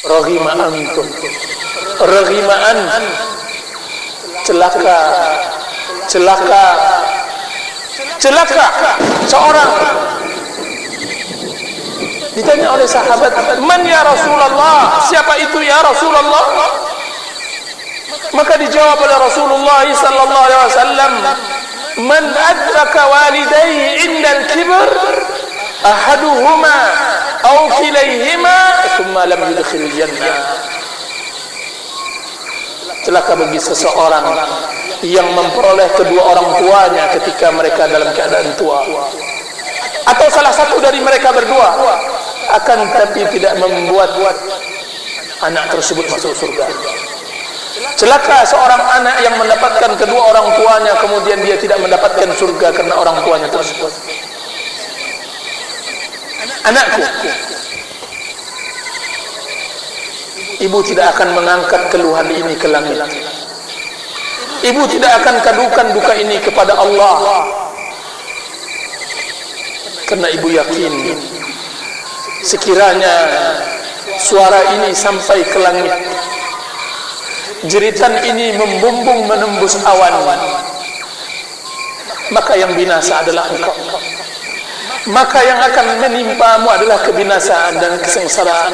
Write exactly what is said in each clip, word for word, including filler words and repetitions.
Raghima antum, raghimaan, celaka, celaka, celaka. Seorang ditanya oleh sahabat, man ya Rasulullah, siapa itu ya Rasulullah? Maka dijawab oleh Rasulullah sallallahu alaihi wasallam, man adraka walidayhi indal kibr ahaduhuma aw kilayhima thumma lam yudkhil jannah. Celaka bagi seseorang yang memperoleh kedua orang tuanya ketika mereka dalam keadaan tua, atau salah satu dari mereka berdua, akan tapi tidak membuat anak tersebut masuk surga. Celaka seorang anak yang mendapatkan kedua orang tuanya kemudian dia tidak mendapatkan surga karena orang tuanya tersebut. Anakku, ibu tidak akan mengangkat keluhan ini ke langit. Ibu tidak akan kadukan duka ini kepada Allah, karena ibu yakin sekiranya suara ini sampai ke langit, jeritan ini membumbung menembus awan, maka yang binasa adalah engkau. Maka yang akan menimpamu adalah kebinasaan dan kesengsaraan,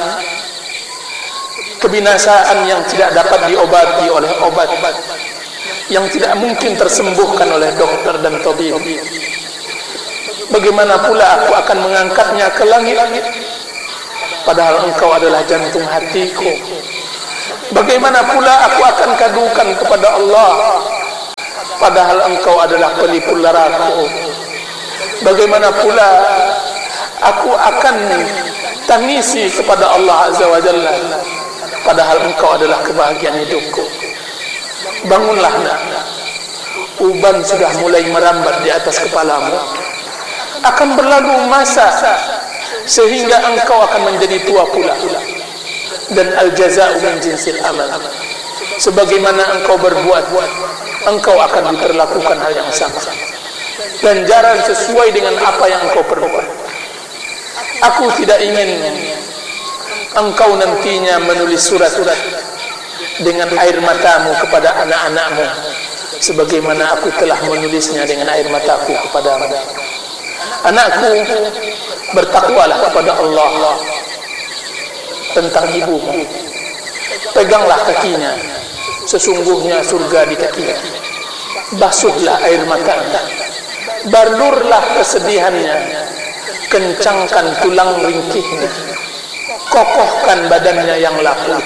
kebinasaan yang tidak dapat diobati oleh obat, yang tidak mungkin tersembuhkan oleh dokter dan tabib. Bagaimana pula aku akan mengangkatnya ke langit, padahal engkau adalah jantung hatiku? Bagaimana pula aku akan kadukan kepada Allah, padahal engkau adalah pelipur laraku? Bagaimana pula aku akan tangisi kepada Allah Azza wa Jalla, padahal engkau adalah kebahagiaan hidupku? Bangunlah nak, uban sudah mulai merambat di atas kepalamu. Akan berlalu masa sehingga engkau akan menjadi tua pula, dan al-jaza'u min jinsil amal. Sebagaimana engkau berbuat, engkau akan diperlakukan hal yang sama, ganjaran sesuai dengan apa yang engkau perbuat. Aku tidak ingin engkau nantinya menulis surat-surat dengan air matamu kepada anak-anakmu, sebagaimana aku telah menulisnya dengan air mataku kepadamu. Anakku, bertakwalah kepada Allah tentang ibumu. Peganglah kakinya, sesungguhnya surga di kakinya. Basuhlah air matanya, balurlah kesedihannya, kencangkan tulang ringkihnya, kokohkan badannya yang lapuk.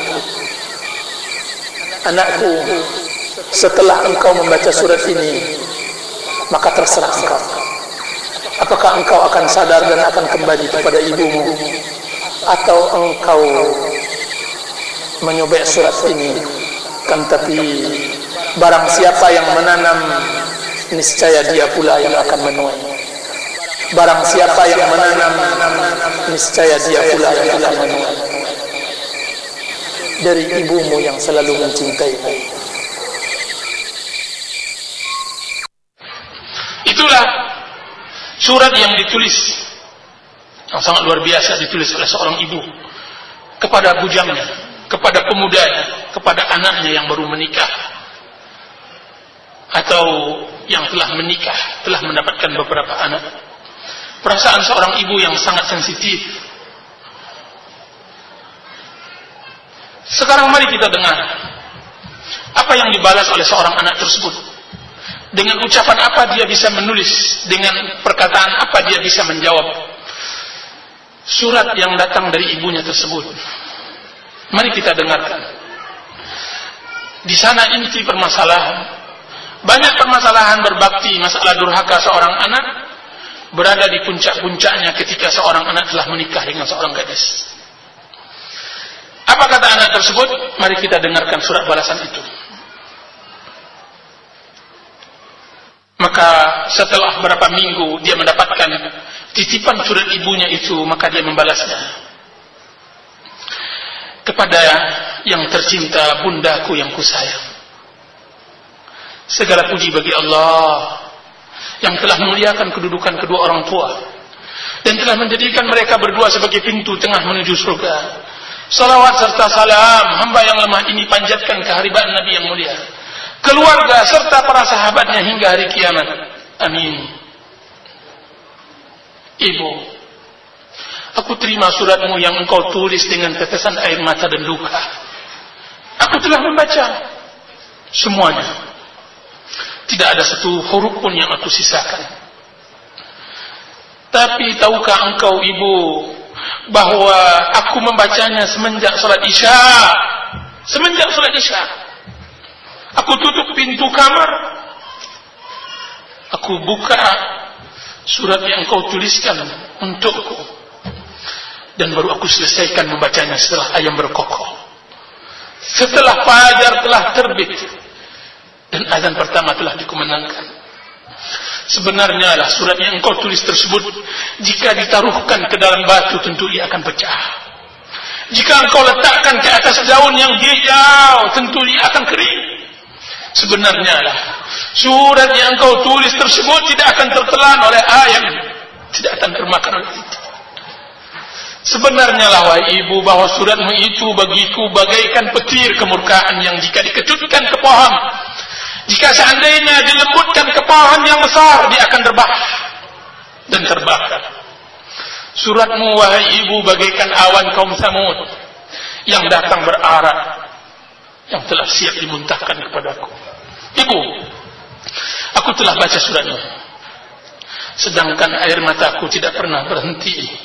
Anakku, setelah engkau membaca surat ini, maka terserah engkau. Apakah engkau akan sadar dan akan kembali kepada ibumu, atau engkau menyobek surat ini? Kan tapi barang siapa yang menanam, niscaya dia pula yang akan menuai. Barang siapa yang menanam, niscaya dia pula yang akan menuai. Dari ibumu yang selalu mencintaimu. Itulah surat yang ditulis, yang sangat luar biasa, ditulis oleh seorang ibu kepada bujangnya, kepada pemudanya, kepada anaknya yang baru menikah atau yang telah menikah, telah mendapatkan beberapa anak. Perasaan seorang ibu yang sangat sensitif. Sekarang mari kita dengar apa yang dibalas oleh seorang anak tersebut. Dengan ucapan apa dia bisa menulis, dengan perkataan apa dia bisa menjawab surat yang datang dari ibunya tersebut. Mari kita dengarkan. Di sana inti permasalahan, banyak permasalahan berbakti, masalah durhaka seorang anak berada di puncak-puncaknya ketika seorang anak telah menikah dengan seorang gadis. Apa kata anak tersebut? Mari kita dengarkan surat balasan itu. Maka setelah beberapa minggu dia mendapatkan titipan surat ibunya itu, maka dia membalasnya. Kepada yang tercinta, bundaku yang kusayang, segala puji bagi Allah yang telah memuliakan kedudukan kedua orang tua dan telah menjadikan mereka berdua sebagai pintu tengah menuju surga. Salawat serta salam hamba yang lemah ini panjatkan ke haribaan Nabi yang mulia, keluarga serta para sahabatnya hingga hari kiamat. Amin. Ibu, aku terima suratmu yang engkau tulis dengan tetesan air mata dan duka. Aku telah membaca semuanya. Tidak ada satu huruf pun yang aku sisakan. Tapi tahukah engkau, Ibu, bahwa aku membacanya semenjak salat Isya. Semenjak salat Isya. Aku tutup pintu kamar. Aku buka surat yang engkau tuliskan untukku. Dan baru aku selesaikan membacanya setelah ayam berkokok. Setelah fajar telah terbit dan azan pertama telah dikumandangkan. Sebenarnya lah surat yang engkau tulis tersebut, jika ditaruhkan ke dalam batu tentu ia akan pecah. Jika engkau letakkan ke atas daun yang hijau, tentu ia akan kering. Sebenarnya lah surat yang engkau tulis tersebut tidak akan tertelan oleh ayam, tidak akan termakan oleh itu. Sebenarnya lah, wahai ibu, bahwa suratmu itu bagiku bagaikan petir kemurkaan yang jika dikecutkan ke pohon, jika seandainya dilembutkan ke pohon yang besar, dia akan rebah dan terbakar. Suratmu, wahai ibu, bagaikan awan kaum Samud yang datang berarak, yang telah siap dimuntahkan kepadaku. Ibu, aku telah baca suratmu, sedangkan air mataku tidak pernah berhenti.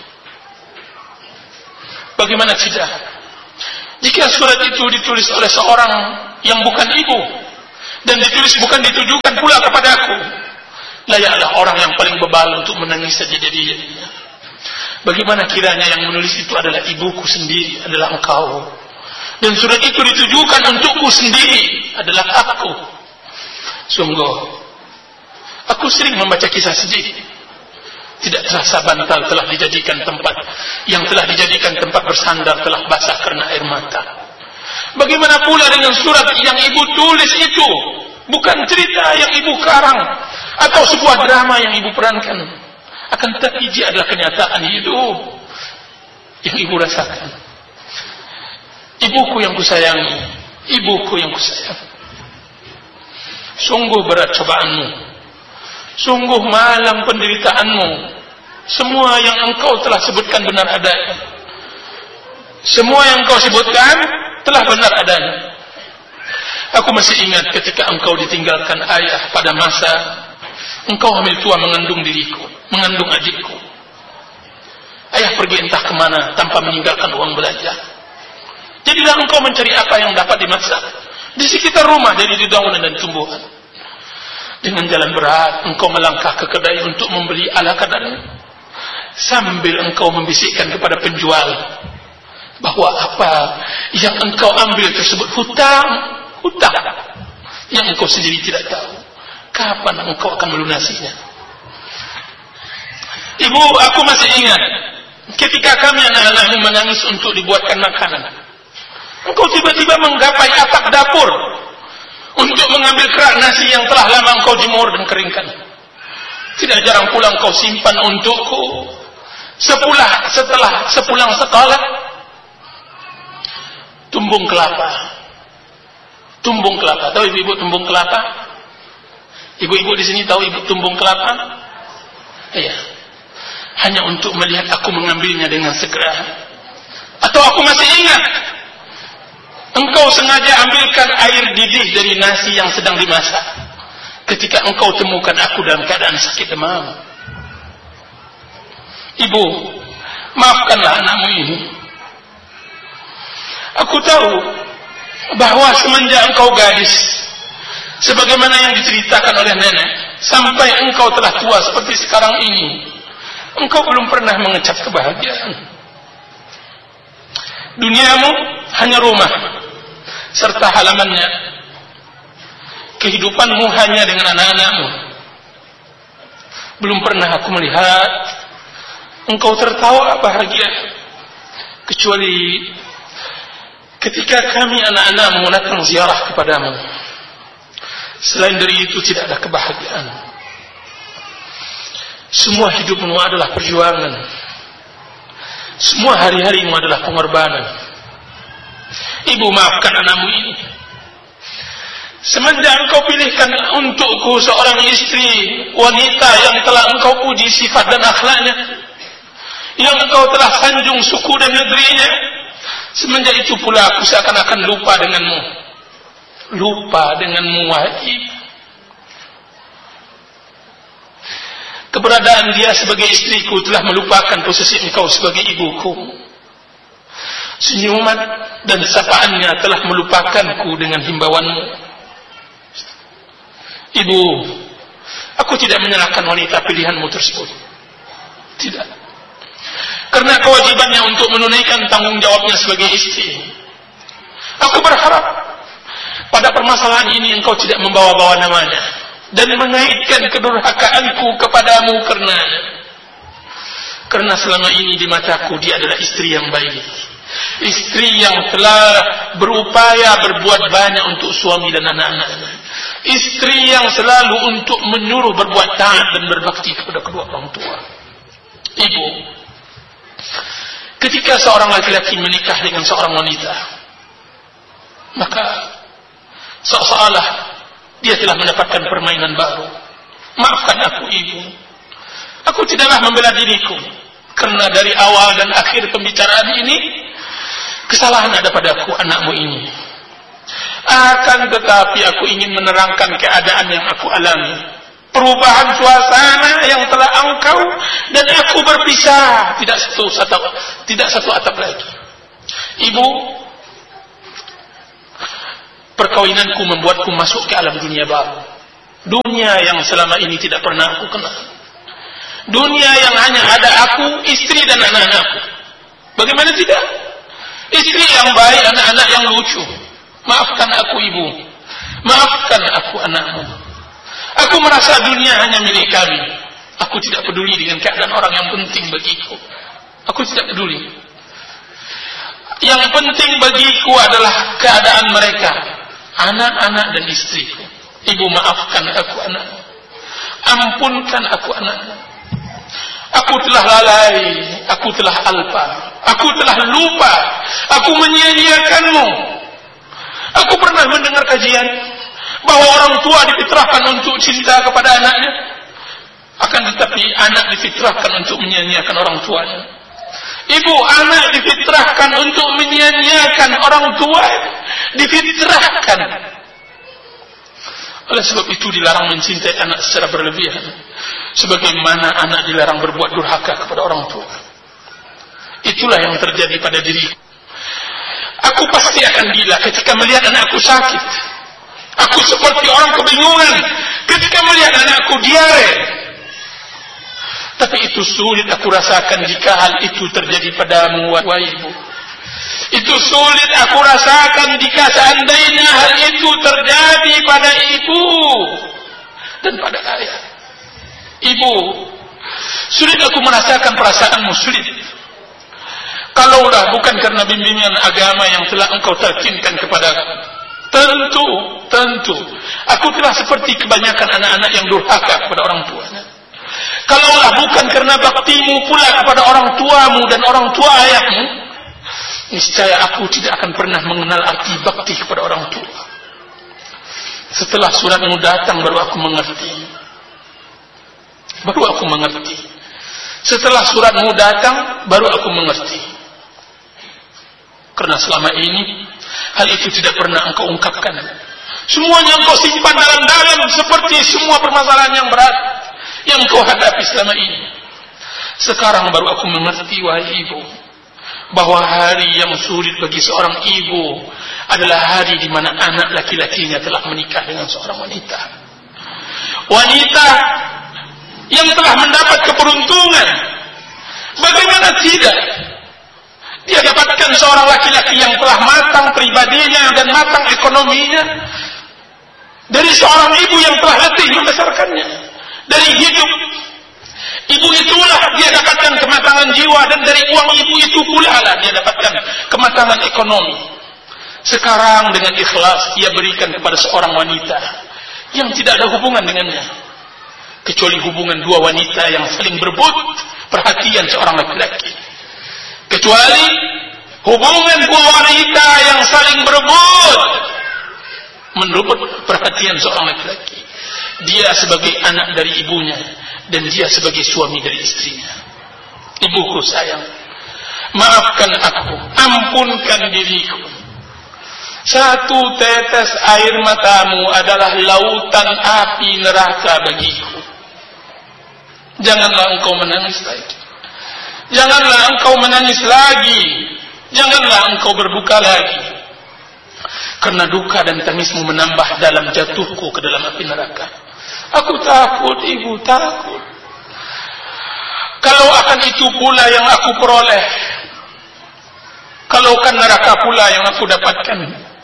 Bagaimana tidak jika surat itu ditulis oleh seorang yang bukan ibu, dan ditulis bukan ditujukan pula kepadaku? Layaklah orang yang paling bebal untuk menangis saja jadinya. Bagaimana kiranya yang menulis itu adalah ibuku sendiri, adalah engkau, dan surat itu ditujukan untukku sendiri, adalah aku. Sungguh aku sering membaca kisah sedih. Tidak terasa bantal telah dijadikan tempat, yang telah dijadikan tempat bersandar telah basah karena air mata. Bagaimana pula dengan surat yang ibu tulis itu? Bukan cerita yang ibu karang atau sebuah drama yang ibu perankan. Akan tetapi dia adalah kenyataan hidup yang ibu rasakan. Ibuku yang kusayangi, ibuku yang kusayang. Sungguh berat cobaanmu, sungguh malang penderitaanmu. Semua yang engkau telah sebutkan benar adanya. Semua yang engkau sebutkan telah benar adanya. Aku masih ingat ketika engkau ditinggalkan ayah pada masa engkau hamil tua mengandung diriku, mengandung adikku. Ayah pergi entah kemana tanpa meninggalkan uang belanja. Jadilah engkau mencari apa yang dapat dimasak di sekitar rumah, jadi di daunan dan tumbuhan. Dengan jalan berat engkau melangkah ke kedai untuk membeli ala kadarnya, sambil engkau membisikkan kepada penjual bahwa apa yang engkau ambil tersebut hutang, hutang yang engkau sendiri tidak tahu kapan engkau akan melunasinya. Ibu, aku masih ingat ketika kami anak-anakmu menangis untuk dibuatkan makanan. Engkau tiba-tiba menggapai atap dapur untuk mengambil kerak nasi yang telah lama engkau jemur dan keringkan. Tidak jarang pula engkau simpan untukku sepulah setelah sepulang sekolah tumbung kelapa. Tumbung kelapa. Tahu ibu-ibu tumbung kelapa? Ibu-ibu di sini tahu ibu tumbung kelapa? Iya. Hanya untuk melihat aku mengambilnya dengan segera. Atau aku masih ingat engkau sengaja ambilkan air didih dari nasi yang sedang dimasak ketika engkau temukan aku dalam keadaan sakit demam. Ibu, maafkanlah anakmu ini. Aku tahu bahwa semenjak engkau gadis, sebagaimana yang diceritakan oleh nenek, sampai engkau telah tua seperti sekarang ini, engkau belum pernah mengecap kebahagiaan. Duniamu hanya rumah serta halamannya. Kehidupanmu hanya dengan anak-anakmu. Belum pernah aku melihat engkau tertawa bahagia, kecuali ketika kami anak-anakmu datang ziarah kepadamu. Selain dari itu tidak ada kebahagiaan. Semua hidupmu adalah perjuangan. Semua hari-harimu adalah pengorbanan. Ibu, maafkan anakmu ini. Semenjak engkau pilihkan untukku seorang istri wanita yang telah engkau puji sifat dan akhlaknya, yang engkau telah sanjung suku dan negerinya, semenjak itu pula aku seakan-akan lupa denganmu. Lupa denganmu, wahai ibu. Keberadaan dia sebagai istriku telah melupakan posisi engkau sebagai ibuku. Senyuman dan sapaannya telah melupakanku dengan himbauanmu. Ibu, aku tidak menyalahkan wanita pilihanmu tersebut. Tidak. Karena kewajibannya untuk menunaikan tanggung jawabnya sebagai istri. Aku berharap pada permasalahan ini engkau tidak membawa-bawa namanya dan mengaitkan kedurhakaanku kepadamu karena karena selama ini di mataku dia adalah istri yang baik, istri yang telah berupaya berbuat banyak untuk suami dan anak-anaknya, istri yang selalu untuk menyuruh berbuat taat dan berbakti kepada kedua orang tua. Ibu, ketika seorang laki-laki menikah dengan seorang wanita, maka seolah-olah dia telah mendapatkan permainan baru. Maafkan aku, ibu. Aku tidaklah membela diriku, karena dari awal dan akhir pembicaraan ini kesalahan ada padaku, anakmu ini. Akan tetapi aku ingin menerangkan keadaan yang aku alami, perubahan suasana yang telah engkau dan aku berpisah, tidak satu atap, tidak satu atap lagi. Ibu, perkawinanku membuatku masuk ke alam dunia baru, dunia yang selama ini tidak pernah aku kenal, dunia yang hanya ada aku, istri dan anak-anakku. Bagaimana tidak? Istri yang baik, anak-anak yang lucu. Maafkan aku, ibu. Maafkan aku, anakmu. Aku merasa dunia hanya milik kami. Aku tidak peduli dengan keadaan orang yang penting bagiku. Aku tidak peduli. Yang penting bagiku adalah keadaan mereka, anak-anak dan istriku. Ibu, maafkan aku, anakmu. Ampunkan aku, anakmu. Aku telah lalai, aku telah alpa, aku telah lupa, aku menyia-nyiakanmu. Aku pernah mendengar kajian bahwa orang tua difitrahkan untuk cinta kepada anaknya, akan tetapi anak difitrahkan untuk menyia-nyiakan orang tuanya. Ibu, anak difitrahkan untuk menyia-nyiakan orang tua, difitrahkan. Oleh sebab itu dilarang mencintai anak secara berlebihan, sebagaimana anak dilarang berbuat durhaka kepada orang tua. Itulah yang terjadi pada diriku. Aku pasti akan gila ketika melihat anakku sakit. Aku seperti orang kebingungan ketika melihat anakku diare. Tapi itu sulit aku rasakan jika hal itu terjadi padamu, wahai ibu. Itu sulit aku rasakan jika seandainya hal itu terjadi pada ibu dan pada ayah. Ibu, sulit aku merasakan perasaanmu, sulit. Kalaulah bukan karena bimbingan agama yang telah engkau terkinkan kepadaku, tentu, tentu, aku telah seperti kebanyakan anak-anak yang durhaka kepada orang tuanya. Kalaulah bukan karena baktimu pula kepada orang tuamu dan orang tua ayahmu, niscaya aku tidak akan pernah mengenal arti bakti kepada orang tua. Setelah suratmu datang baru aku mengerti. Baru aku mengerti. Setelah suratmu datang baru aku mengerti. Karena selama ini hal itu tidak pernah engkau ungkapkan. Semuanya engkau simpan dalam-dalam seperti semua permasalahan yang berat yang engkau hadapi selama ini. Sekarang baru aku mengerti, wahai ibu, bahwa hari yang sulit bagi seorang ibu adalah hari di mana anak laki-lakinya telah menikah dengan seorang wanita. Wanita yang telah mendapat keberuntungan. Bagaimana tidak? Dia dapatkan seorang laki-laki yang telah matang pribadinya dan matang ekonominya dari seorang ibu yang telah letih membesarkannya. Dari hidup ibu itulah dia dapatkan kematangan jiwa, dan dari uang ibu itu pula lah dia dapatkan kematangan ekonomi. Sekarang dengan ikhlas dia berikan kepada seorang wanita yang tidak ada hubungan dengannya, kecuali hubungan dua wanita yang saling berebut perhatian seorang laki-laki, kecuali hubungan dua wanita yang saling berebut menurut perhatian seorang laki-laki. Dia sebagai anak dari ibunya dan dia sebagai suami dari istrinya. Ibuku sayang, maafkan aku, ampunkan diriku. Satu tetes air matamu adalah lautan api neraka bagiku. Janganlah engkau menangis lagi. Janganlah engkau menangis lagi. Janganlah engkau berduka lagi. Karena duka dan tangismu menambah dalam jatuhku ke dalam api neraka. Aku takut, ibu, takut. Kalau akan itu pula yang aku peroleh, kalau kan neraka pula yang aku dapatkan,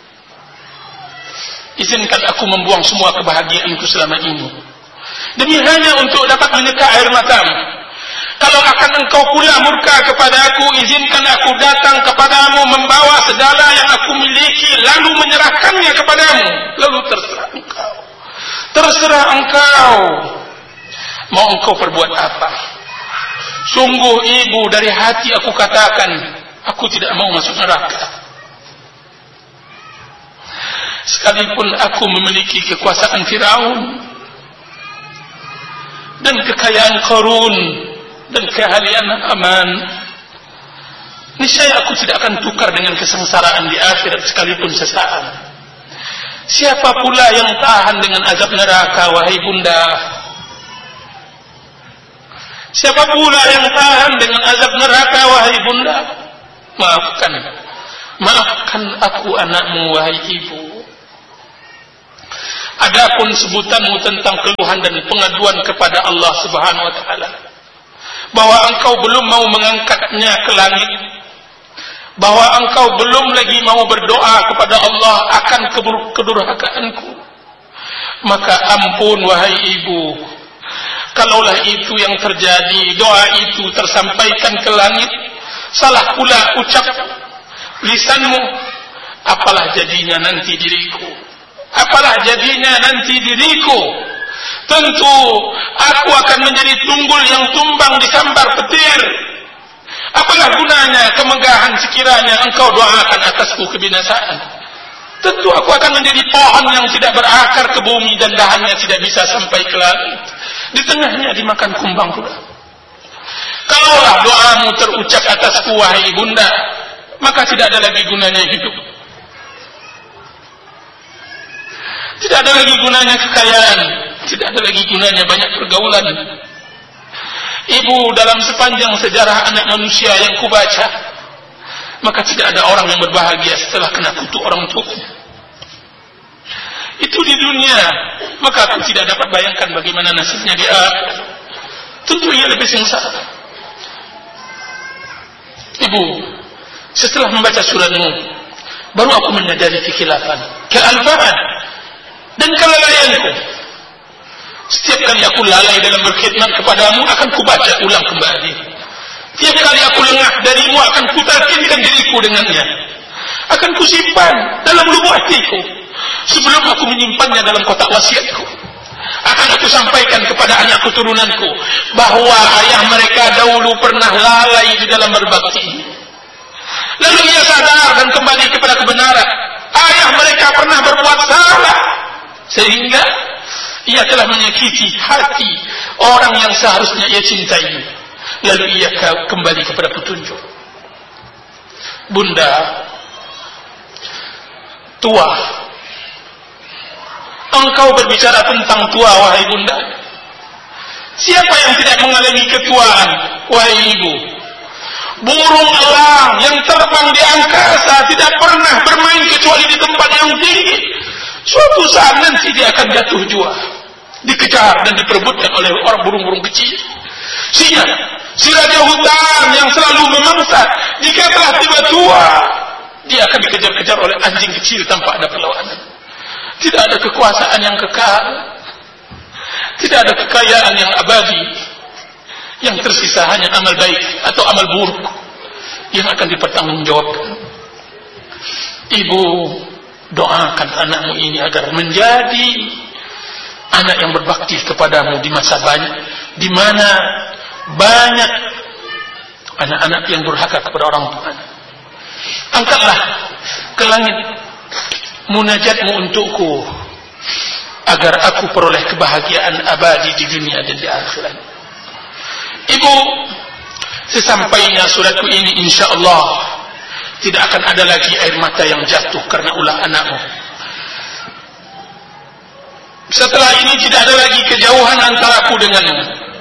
izinkan aku membuang semua kebahagiaanku selama ini demi hanya untuk dapat menyeka air matamu. Kalau akan engkau pula murka kepada aku, izinkan aku datang kepadamu membawa segala yang aku miliki, lalu menyerahkannya kepadamu. Lalu terserah engkau. Terserah engkau. Mau engkau perbuat apa? Sungguh ibu, dari hati aku katakan, aku tidak mau masuk neraka. Sekalipun aku memiliki kekuasaan Firaun dan kekayaan Qarun dan keahlian Haman, niscaya aku tidak akan tukar dengan kesengsaraan di akhirat sekalipun sesaat. Siapa pula yang tahan dengan azab neraka, wahai bunda? Siapa pula yang tahan dengan azab neraka, wahai bunda? Maafkan, maafkan aku anakmu, wahai ibu. Adapun sebutanmu tentang keluhan dan pengaduan kepada Allah Subhanahu wa taala, bahwa engkau belum mau mengangkatnya ke langit, bahwa engkau belum lagi mau berdoa kepada Allah akan kedurhakaanku, maka ampun wahai ibu, kalaulah itu yang terjadi, doa itu tersampaikan ke langit, salah pula ucap lisanmu, apalah jadinya nanti diriku, apalah jadinya nanti diriku. Tentu aku akan menjadi tunggul yang tumbang disambar petir. Apalah gunanya kemegahan sekiranya engkau doakan atasku kebinasaan. Tentu aku akan menjadi pohon yang tidak berakar ke bumi dan dahannya tidak bisa sampai ke langit. Di tengahnya dimakan kumbang pula. Kalaulah doamu terucap atasku wahai bunda, maka tidak ada lagi gunanya hidup. Tidak ada lagi gunanya kekayaan, tidak ada lagi gunanya banyak pergaulan. Ibu, dalam sepanjang sejarah anak manusia yang kubaca, maka tidak ada orang yang berbahagia setelah kena kutuk orang tuanya. Itu di dunia, maka aku tidak dapat bayangkan bagaimana nasibnya di akhirat. Tentu ia lebih sengsara. Ibu, setelah membaca suratmu, baru aku menyadari kekhilafan, kealpaan dan kelalaianku. Setiap kali aku lalai dalam berkhidmat kepadamu, akan kubaca ulang kembali. Tiap kali aku lengah darimu, akan kutalkinkan diriku dengannya. Akan kusimpan dalam lubuk hatiku. Sebelum aku menyimpannya dalam kotak wasiatku, akan aku sampaikan kepada anak keturunanku bahwa ayah mereka dahulu pernah lalai di dalam berbakti. Lalu ia sadar dan kembali kepada kebenaran. Ayah mereka pernah berbuat salah, sehingga ia telah menyakiti hati orang yang seharusnya ia cintai. Lalu ia kembali kepada petunjuk. Bunda, tua, engkau berbicara tentang tua, wahai bunda. Siapa yang tidak mengalami ketuaan, wahai ibu? Burung elang yang terbang di angkasa tidak pernah bermain kecuali di tempat yang tinggi. Suatu saat nanti dia akan jatuh jua, dikejar dan diperebutkan oleh orang burung-burung kecil. Singa, si raja hutan yang selalu memangsa, jika telah tiba tua, dia akan dikejar-kejar oleh anjing kecil tanpa ada perlawanan. Tidak ada kekuasaan yang kekal, tidak ada kekayaan yang abadi. Yang tersisa hanya amal baik atau amal buruk yang akan dipertanggungjawabkan. Ibu, doakan anakmu ini agar menjadi anak yang berbakti kepadamu di masa banyak, di mana banyak anak-anak yang durhaka kepada orang tuanya. Angkatlah ke langit munajatmu untukku, agar aku peroleh kebahagiaan abadi di dunia dan di akhirat. Ibu, sesampainya suratku ini, insya Allah tidak akan ada lagi air mata yang jatuh karena ulah anakmu. Setelah ini tidak ada lagi kejauhan antara aku denganmu.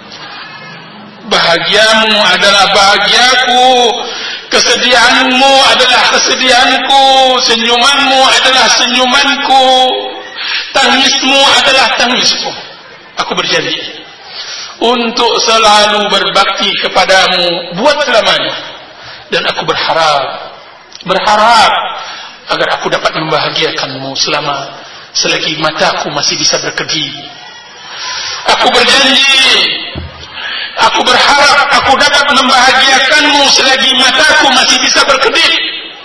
Bahagiamu adalah bahagiaku, kesedihanmu adalah kesedihanku, senyumanmu adalah senyumanku, tangismu adalah tangisku. Aku berjanji untuk selalu berbakti kepadamu buat selamanya, dan aku berharap berharap agar aku dapat membahagiakanmu selama selagi mataku masih bisa berkedip. Aku berjanji, aku berharap aku dapat membahagiakanmu selagi mataku masih bisa berkedip.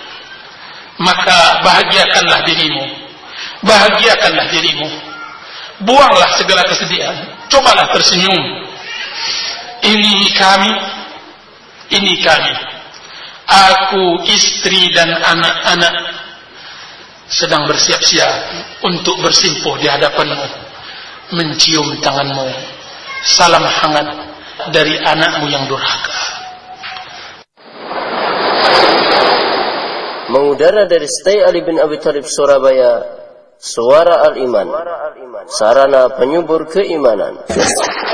Maka bahagiakanlah dirimu, bahagiakanlah dirimu. Buanglah segala kesedihan, cobalah tersenyum. Ini kami, ini kami, aku, istri dan anak-anak sedang bersiap-siap untuk bersimpuh di hadapanmu, mencium tanganmu. Salam hangat dari anakmu yang durhaka. Mengudara dari Stay Ali bin Abi Thalib Surabaya, Suara Al-Iman, sarana penyubur keimanan.